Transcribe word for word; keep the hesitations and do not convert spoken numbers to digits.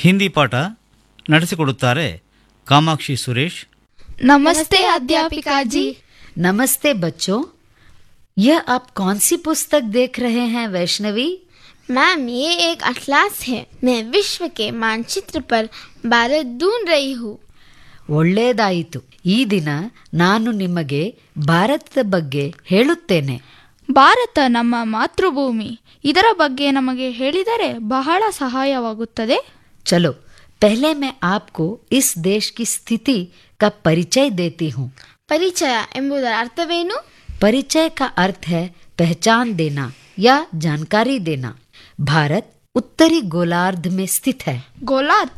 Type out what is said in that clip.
ಹಿಂದಿ ಪಾಠ ನಡೆಸಿಕೊಡುತ್ತಾರೆ ಕಾಮಾಕ್ಷಿ ಸುರೇಶ್. नमस्ते अध्यापिका जी। नमस्ते बच्चों, यह आप कौन सी पुस्तक देख रहे हैं वैष्णवी? मैम, ये एक अटलास है। मैं विश्व के मानचित्र पर भारत ढूंढ रही हूँ। ಒಳ್ಳೆಯದಾಯಿತು. ಈ ದಿನ ನಾನು ನಿಮಗೆ ಭಾರತದ ಬಗ್ಗೆ ಹೇಳುತ್ತೇನೆ. ಭಾರತ ನಮ್ಮ ಮಾತೃಭೂಮಿ. ಇದರ ಬಗ್ಗೆ ನಮಗೆ ಹೇಳಿದರೆ ಬಹಳ ಸಹಾಯವಾಗುತ್ತದೆ. चलो पहले मैं आपको इस देश की स्थिति का परिचय देती हूँ. ಪರಿಚಯ ಎಂಬುದರ ಅರ್ಥವೇನು? परिचय का अर्थ है पहचान देना या जानकारी देना. भारत उत्तरी गोलार्ध में स्थित है. ಗೋಲಾರ್ಧ